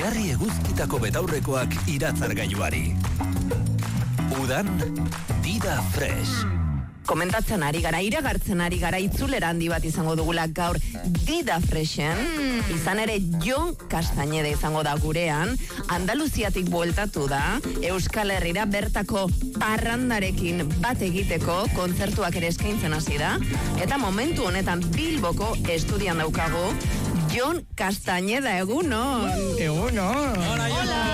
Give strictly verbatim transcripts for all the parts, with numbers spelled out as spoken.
Jarri eguzkitako betaurrekoak iratzargailuari. Udan, Dida Fresh. Komentatzen ari gara, iragartzen ari gara, itzulera handi bat izango dugula gaur Dida Freshen. Mm. Izan ere Jon Castañeda izango da gurean, Andaluziatik bueltatu da, Euskal Herrira bertako parrandarekin bat egiteko kontzertuak ere eskaintzen hasi da, eta momentu honetan Bilboko estudian daukagu Jon Castañeda, egunon. Egunon. Hola, Hola.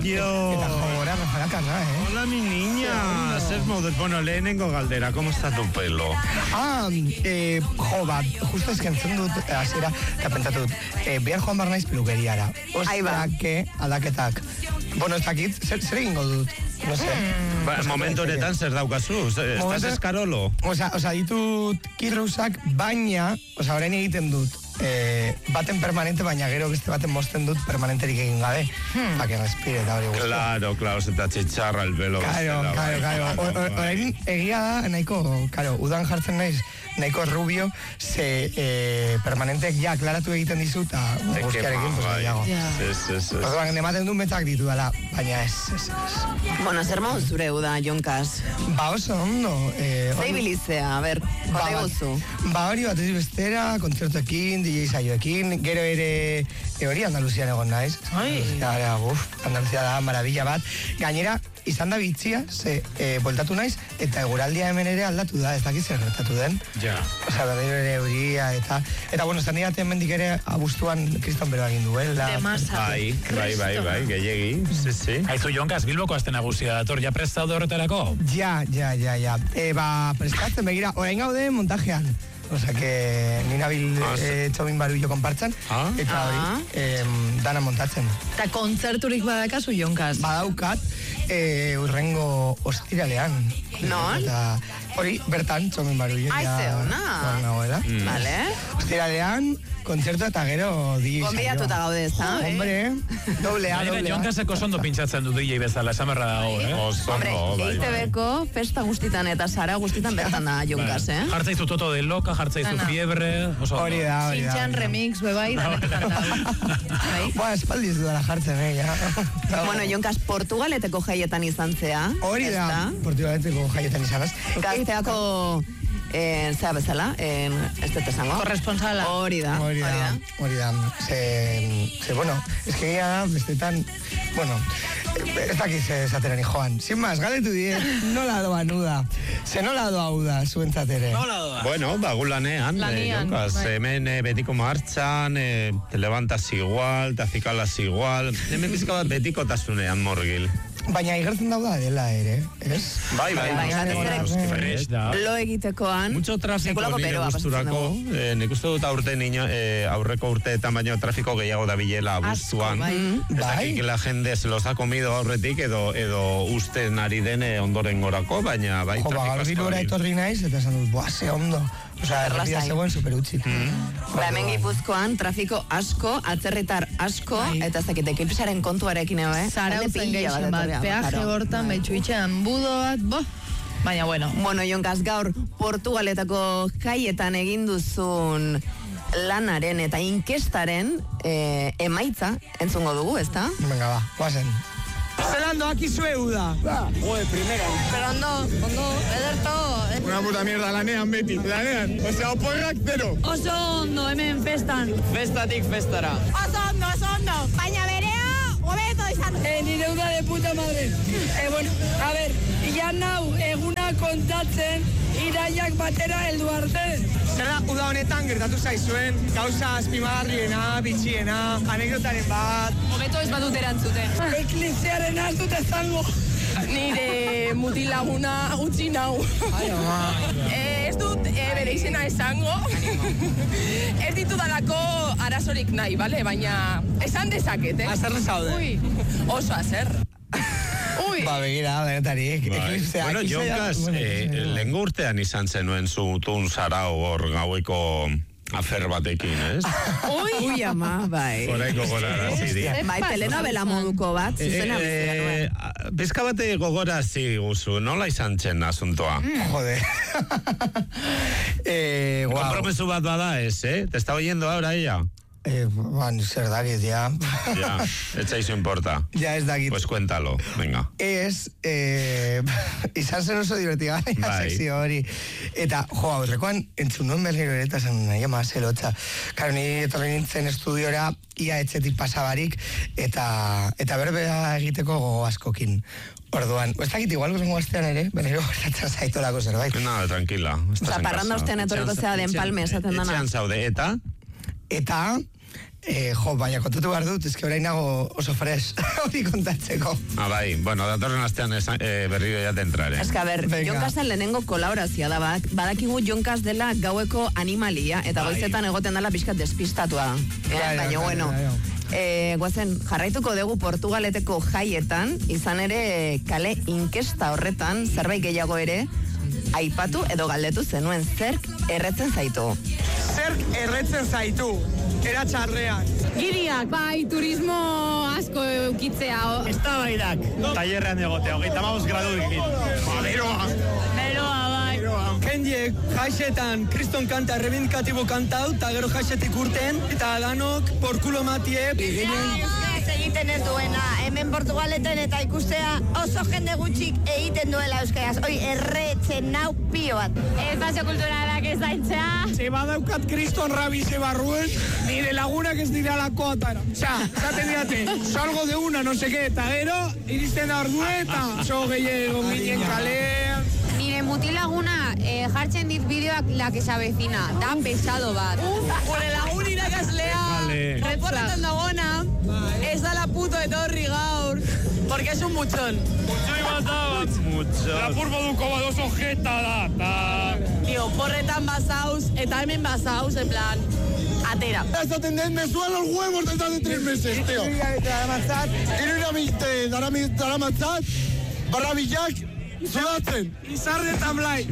Eta jogora, mejorakana, eh? Hola, mi niña. Zer moduz, bueno, lehenengo galdera, ¿cómo está tu pelo? Ah, eh, jo, bat, justo eskentzen dut, hasiera, eta pentsatu dut, eh, behar joan bar naiz pelukeriara. Ostra, que, aldaketak. Bueno, ez dakit, zer, zer egingo dut? No sé. Mm. Ba, momentu honetan zer daukazu? Estás eskarolo? Osa, osa, ditut kirrusak, baina, osa, orain egiten dut, eh, baten permanente, baina gero beste baten mosten dut permanenterik egin gabe. Hmm. Pa que respire eta hori guztu. Claro, claro, se te atxitxarra el pelo. Claro, claro, claro. Orain egia da, nahiko, claro, udan jartzen naiz, nahiko rubio, ze eh, permanentek ja klaratu egiten dizut, eta guztiarekin, pues, gehiago. Ez, ez, ez. Orduan, ematen du metak ditu dela, baina ez, ez, ez. Bueno, zer mauz zure uda, Jonkas? Ba, oso ondo. Eh, Zeibilizea, a ber, kote gozu. Ba, hori bat ez bestera, kontzertuekin, D J saioekin, gero ere, e, hori Andaluzian egon naiz. Ai. Andaluzia, uf, Andaluzia da, maravilla bat. Gainera, izan da bitxia, ze, e, voltatu naiz, eta eguraldia hemen ere aldatu da, ez dakiz zer gertatu den. Ja. Osa, berriro ere euria, eta, eta, bueno, zan digaten mendik ere, abuztuan, kriston beroa egin duela. Bai, bai, bai, bai, gehiagi, sí, sí. Aizu, Jonkas, Bilboko azte nagusia dator, ja prest zaude horretarako? Ja, ja, ja, ja. E, ba, prestatzen, begira, orain gaude montajean. Osa, que ni nabil ah, eh, txobin barullo konpartzan, ah? eta hori, ah? eh, dana montatzen. Eta kontzerturik badakazu, Jonkas? Badaukat, eh, urrengo ostiralean. Non? Eta hori, bertan, txobin barullo. Aize, ona. Mm. Vale. Ostiralean, kontzertu eta gero D J. Gonbidatuta gaude ez, ha? Hombre, doblea, doblea. Jonkaseko sondo pintzatzen du D J bezala, esamerra dago, eh? Hombre, E I T B-ko festa guztitan eta Sara guztitan bertan da Jonkas, eh? Jartzaizu Toto de Loca, jartzaizu Fiebre, oso. Hori da, hori da. Sintxan remix, bebai, danetan da. Boa, espaldiz dudala jartzen, eh, ja. Bueno, Jonkas, Portugaleteko jaietan izan zea. Hori da, Portugaleteko jaietan izanaz. Gazteako... Eh, zea bezala, eh, ez dut esango. Korresponsala. Hori da. Hori da, hori da. Ze, ze, bueno, ez que gira, bestetan, bueno, ez dakiz esateren joan. Sin más, galetu die, nola doa nuda. Ze nola doa uda, zuentzatere. Nola doa. Bueno, bagu lanean, lanean, eh, Jonkas, bai. Hemen eh, betiko martxan, eh, te levantas igual, te acikalas igual, hemen bizka bat betiko tasunean morgil. Baina igertzen dauda dela ere, ez? Bai, bai, bai, lo egitekoan. Mucho trafiko nire gusturako, eh, nik uste dut aurte niño, eh, aurreko urteetan baino trafiko gehiago da bilela abuztuan. Ez dakik la jende se los ha comido aurretik edo, edo usten ari dene ondoren gorako, baina bai trafiko asko. Jo, bagar bilura etorri naiz, eta esan dut, buah, ze ondo. Osa, errapida zegoen super utxik. Mm. Ba, hemen Gipuzkoan, trafiko asko, atzerritar asko, bai. Eta ez dakit, eklipsaren kontuarekin eo, eh? Zara utzen geixen bat, peaje hortan, bai. Baitxuitxean budo bat, bo. Baina, bueno. Bueno, Jonkas, gaur Portugaletako jaietan egin duzun lanaren eta inkestaren eh, emaitza entzungo dugu, ezta? Venga, ba, guazen. Zelando, aquí zueu da. Joder, primera. Pero ondo, ondo, ederto. Una puta mierda, lanean beti, lanean. Osea, oporrak zero. Oso ondo, hemen festan. Festatik festara. Oso ondo, oso ondo. Baina berea, hobeto izan. Eh, nire uda de puta madre. Eh, bueno, a ver, ya nau, eguna kontatzen, iraiak batera heldu arte. Zerra uda honetan gertatu zaizuen, gauza azpimagarriena, bitxiena, anekdotaren bat. Hobeto ez badut erantzuten. Eklipsearen az dut ezango. Nire mutilaguna utzi nau. Ez dut e, bere izena esango. Ez ditudalako arazorik nahi, bale? Baina esan dezaket, eh? Azerre zaude. Ui, oso azer. Ui. Ba, begira, denetarik. Bai. Bueno, Jonkas, eh, lehen urtean izan zenuen zutun zarao hor gaueko afer batekin, ez? Ui, ui ama, bai. Horaiko gorara ziri. Bai, telenovela moduko bat, zuzena bizera nuen. Bizka bate gogora ziguzu, nola izan txen asuntoa? Mm. Jode. eh, wow. Kompromesu bat bada ez, eh? Te está oyendo ahora ella? Eh, ban, zer dakit, ja. Ja, etza izo importa. Ja, ez dakit. Pues cuéntalo, venga. Ez, eh, izan zen oso divertiga, bai. sekzio hori. Eta, jo, aurrekoan, entzun nuen berriro ere, eta zen nahi ama zelotza. Karo, ni etorri nintzen estudiora, ia etxetik pasabarik, eta, eta berbera egiteko gogo askokin. Orduan, ez dakit, igual gozongo astean ere, berriro gozatzen zaitolako zerbait. Nada, tranquila. Osa, parranda ostean etorriko zea den palme, esaten dana. Etxean zaude, eta? Eta, eh, jo, baina kontatu behar dut, ezke orain nago oso fresh, hori kontatzeko. Ah, bai, bueno, datorren astean esan, eh, berriro ya te entrare. Ez que, a ber, Jonkasen lehenengo kolaborazioa da, bak, badakigu Jonkas dela gaueko animalia, eta goizetan egoten dela pixkat despistatua. Eh, baina, bueno, eh, guazen, jarraituko dugu Portugaleteko jaietan, izan ere kale inkesta horretan, zerbait gehiago ere, aipatu edo galdetu zenuen, zerk erretzen zaitu. Zerk erretzen zaitu, era txarrean. Giriak, bai, turismo asko eukitzea. Eztabaidak, tailerrean egotea, hogeita hamabost gradu dikin. Beroa. Beroa, bai. Kendiek jaixetan kriston kanta, rebindikatibo kanta hau, eta gero jaixetik urten, eta danok porkulo matie. Egiten ez duena, hemen Portugaleten eta ikustea oso jende gutxik egiten duela euskaraz. Oi, erretzen nau pio bat. Espazio kulturalak ez daitza. Se badaukat kriston rabi ze barruen, nire lagunak ez dira lako atara. Osa, zaten diate, salgo de una, no seke, eta gero, iristen da ordue, eta so gehiago ginen kalean. Nire mutilaguna eh, jartzen dit bideoak la que se avecina, da pesado bat. Gure lagun irakaslea, reportetan dagona, ez da la puto etorri gaur, porque es un muchón. Muchoi bat da, muchon. Lapur moduko bat oso jeta da, ta... Tio, porretan bazauz, eta hemen bazauz, en plan, atera. Esaten den, me suenan los huevos desde hace tres meses, tío. Irunamite, daramatzat, barrabilak, sudatzen. Izarre eta blai.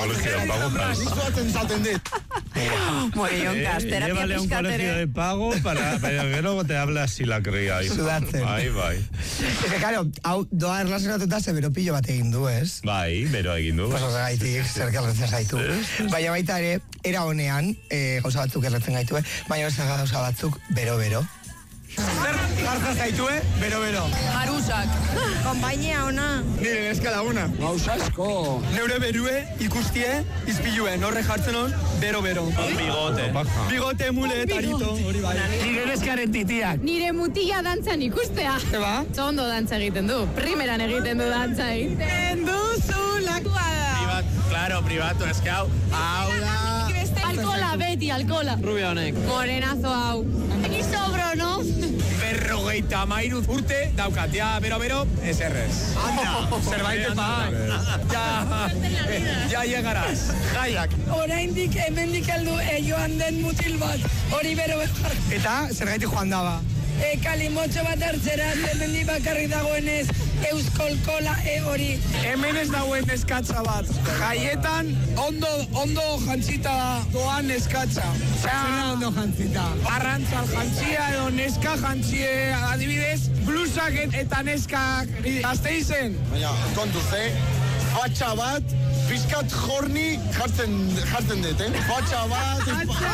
Sudatzen zaten dit. Bueno, Jonkas, terapia Llévale a un piscatere. colegio de pago para, para que luego te habla así la cría. Sudatzen. Bai, bai. Ez que, claro, hau doa erlazionatuta ze bero pilo bat egin du, ez? Bai, bero egin du. Pues horregaitik, zer erretzen zaitu. Baina baita ere, era honean, eh, gauza batzuk erretzen gaitu, eh? Baina ez gauza batzuk bero-bero. Zer jartzen zaitue, bero-bero. Marusak. Konpainia ona. Nire neska laguna. Gauza asko. Neure berue, ikustie, izpiluen, horre jartzen hon, bero-bero. Bigote. Bigote, mule, tarito, hori bai. Nire neskaren titiak. Nire mutila dantzan ikustea. Eba? Zondo dantza egiten du. Primeran egiten du dantza egiten duzu lakua da. Claro, privatu, eske hau. Hau da. Alkola, beti, alkola. Rubia honek. Morenazo hau. Eki sobro, no? Berrogeita mairu urte daukat, ja, bero-bero, ez errez. Anda, zerbait bai. Ja, ja llegaraz. Jaiak. Oraindik hemendik heldu e, joan den mutil bat, hori bero-bero. Eta, zergaitik joan daba? E, kalimotxo bat hartzera, hemendik bakarrik dagoenez, euskolkola e hori. Hemen ez dagoen eskatza bat. Jaietan, ondo, ondo jantzita doan eskatza. Zena ondo jantzita. Arrantzal jantzia edo neska jantzie, adibidez, blusak eta neskak gazteizen. Baina, kontuz, eh? Fatxa bat, pizkat jorni jartzen, jartzen dut, eh? Fatxa bat...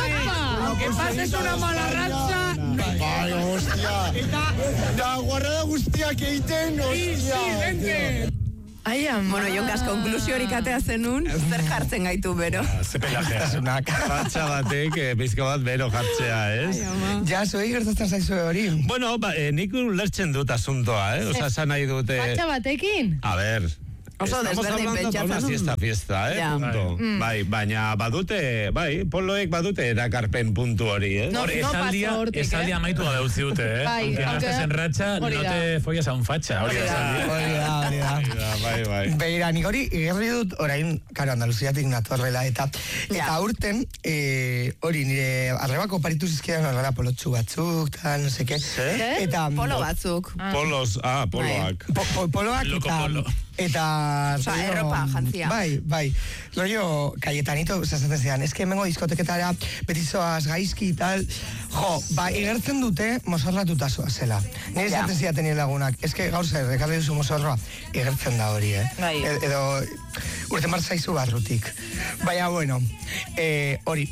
Lo que pasa es una mala racha. Bai, hostia. Da, guarrada guztiak egiten, hostia. Sí, sí, vente. Aiam, bueno, Jonkas, konklusio horik atea zenun, zer jartzen gaitu bero. Ze pelajea. Fatxa batek, eh, pizka bat bero jartzea, ez? Ja, zuei gertatzen zaizue hori. Bueno, ba, eh, nik ulertzen dut asuntoa, eh? Osa, esan nahi dute... Fatxa batekin? A ver... Oso Estamos desberdin hablando de una pentsatzen. fiesta, fiesta, eh? Ja. Punto. Mm. Bai, baina badute, bai, poloek badute erakarpen puntu hori, eh? No, Hori, no esaldia, paso hortik, esaldia eh? amaitu gabe utzi dute, eh? Bai, Aunque no aunque- estés en racha, hori no da. te follas a un facha. Hori da. Hori da, hori da. Hori da, bai, bai. Beira, nik hori igerri dut orain, karo, Andaluziatik natorrela, eta eta urten, eh, hori nire arrebako paritu zizkidan horrela polotxu batzuk, eta no seke. Eta, Polo batzuk. Polos, ah, poloak. Po, po, poloak Loko eta... polo. Eta... Osa, rollo- erropa, jantzia. Bai, bai. Rollo, Kayetanito, zazaten zidan, eske hemengo diskoteketara, betizoaz gaizki y tal, jo, ba, igertzen dute mozorratuta zela. Nire Ja. esaten zidaten nire lagunak, eske gauza, rekarri duzu mozorroa, igertzen da hori, eh? Bai. E- edo, urte martzaizu barrutik. Baina, bueno, eh, hori,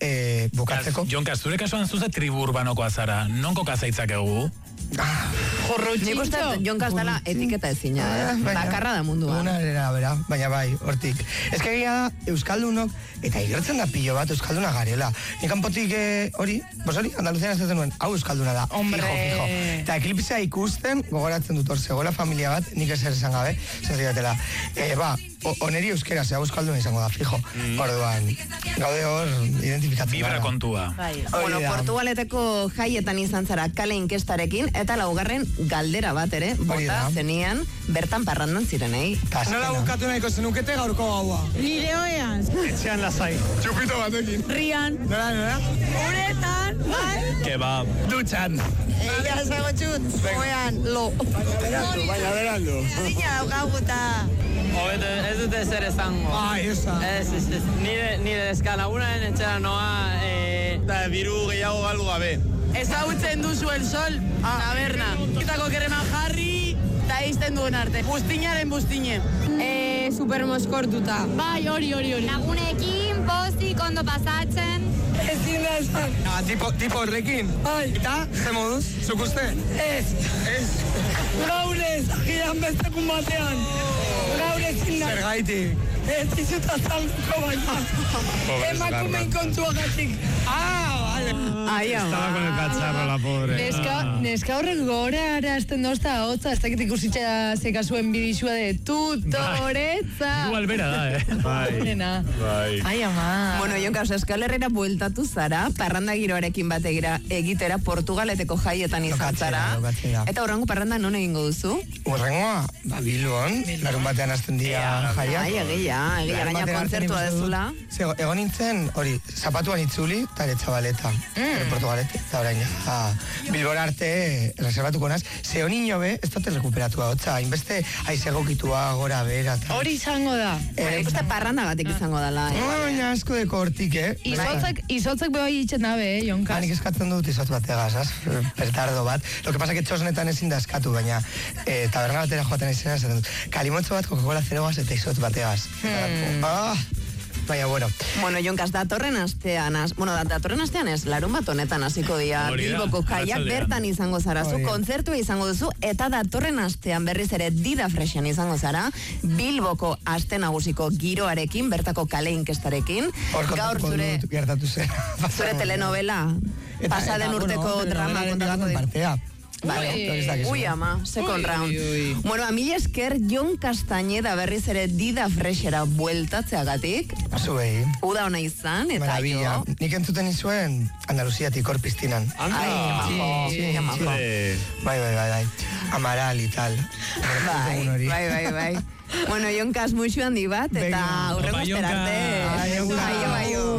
eh, bukatzeko. Jonkas, zure kasuan zuze tribu urbanokoa zara, non kokazaitzak egu? Jorrotxintxo. Nik uste, Jonkas dela etiketa ezina, eh? Bakarra da munduan. Una era, bera, baina bai, hortik. Ez que egia da, Euskaldunok, eta igertzen da pilo bat Euskalduna garela. Nik kanpotik hori, bos hori, Andaluzian ez zen nuen, hau Euskalduna da, fijo, fijo. Eta eklipsea ikusten, gogoratzen dut hor, zegoela familia bat, nik ez esan gabe, zenzidatela. E, ba, oneri euskera, zea Euskalduna izango da, fijo. Orduan, gaude hor, identifikatzen. Vibra kontua. Bueno, Portugaleteko jaietan izan zara kale inkestarekin, eta laugarren galdera bat ere, bota zenian, bertan parrandan zirenei. Nola bukatu nahiko zenukete gaurko gaua? Nire hoean. Etxean lasai. Txupito batekin. Rian. Nola, nola? Uretan, bai. Kebab. Dutxan. Ella zago txut, hoean, lo. Baina beraldu. Zina daukaguta. Hobeto, ez dute zer esango. Ai, esa. Ez, ez, ez. Nire, nire eskalagunaren etxera noa... Eh... Da, biru gehiago galdu gabe. Ezagutzen duzu el sol, taberna. Kitako kereman jarri, eta izten duen arte. Bustinaren bustine. Eh, supermoskortuta. Bai, hori, hori, hori. Lagunekin, pozik, ondo pasatzen. Ezin da esan. Ah, tipo, tipo horrekin. Bai. Eta, ze moduz, zuk uste? Ez. Ez. Gaur ez, agian bestekun batean. Gaur ezin da. Zergaitik. Ez dizut azalduko baina. Emakumein kontuagatik. Ah, vale. Ai, ama. Estaba con el cacharro, la pobre. Neska, neska horrek gora arazten dozta hotza, ez dakit ikusitza zeka zuen bidizua de tutoretza. Igual bera da, eh? Bai. Bai. Ai, ama. Bueno, Jonkas, Euskal Herrera bueltatu zara, parranda giroarekin bategira egitera Portugaleteko jaietan izan zara. Eta horrengo parranda non egingo duzu? Horrengoa, ba, Bilbon, larun batean azten dira jaiak. Ai, egia, egia, gaina kontzertua dezula. Egon nintzen, hori, zapatuan itzuli, eta ere txabaleta. Portugalete, eta orain, Bilbora arte, reservatuko naz. Ze honi nio be, ez dute rekuperatua, hotza, inbeste aizegokitua gora bera. Hori izango da. Ikuste parranda batek izango dela. Baina asko deko hortik, eh? Izotzak beha hitzen dabe, eh, Jonkas? Hanik eskatzen dut izotz bategaz, az? Pertardo bat. Lo que pasa que txosnetan ezin da eskatu, baina taberna batera joaten izena, zaten dut, kalimotxo bat, Coca-Cola zerogaz eta izotz bategaz. Ah! Baina, bueno. Bueno, Jonkas, datorren astean, az, bueno, datorren astean ez, larun bat honetan hasiko dira Bilboko jaiak bertan izango zara, zu kontzertua izango duzu, eta datorren astean berriz ere Dida Freshen izango zara, Bilboko aste nagusiko giroarekin, bertako kale inkestarekin, gaur zure, zure telenovela, pasaden urteko drama kontatuko dira. Vale. Ui, ama, second round. Bueno, a mila esker Jon Castañeda berriz ere Dida Freshera bueltatzeagatik. Zuei. Uda ona izan, eta Maravilla. jo. Nik entzuten izuen Andaluziatik hor piztinan. Ai, majo. Bai, bai, bai, bai. Amaral y tal. Bai, bai, bai, bai. Bueno, Jonkas, muixu handi bat, eta aurreko esperarte. Aio, aio.